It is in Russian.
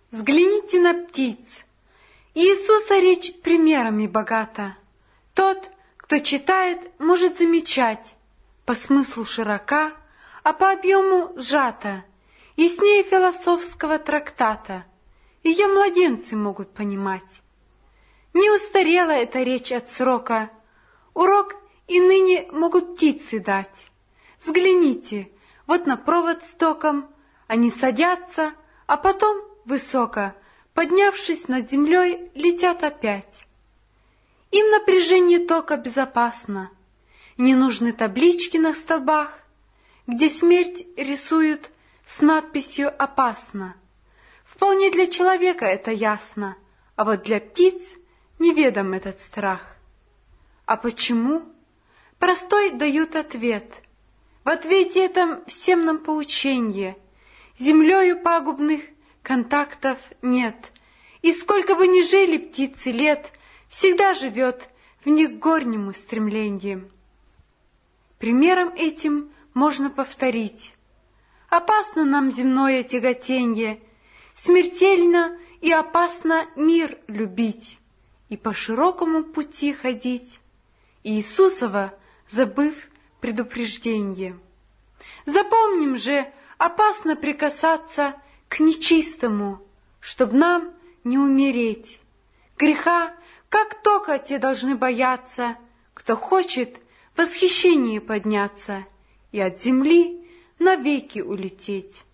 Взгляните на птиц. Иисуса речь примерами богата. Тот, кто читает, может замечать, по смыслу широка, а по объему сжата, яснее философского трактата. Ее младенцы могут понимать. Не устарела эта речь от срока, урок и ныне могут птицы дать. Взгляните, вот на провод с током они садятся, а потом высоко, поднявшись над землей, летят опять. Им напряжение тока безопасно, не нужны таблички на столбах, где смерть рисуют с надписью «Опасно». Вполне для человека это ясно, а вот для птиц неведом этот страх. А почему? Простой дают ответ. В ответе этом всем нам поученье. Землею пагубных контактов нет, и сколько бы ни жили птицы лет, всегда живет в них горнему стремленье. Примером этим можно повторить. Опасно нам земное тяготенье, смертельно и опасно мир любить и по широкому пути ходить, Иисусова забыв предупрежденье. Запомним же, опасно прикасаться к нечистому, чтоб нам не умереть. Греха, как только те должны бояться, кто хочет в восхищении подняться и от земли навеки улететь.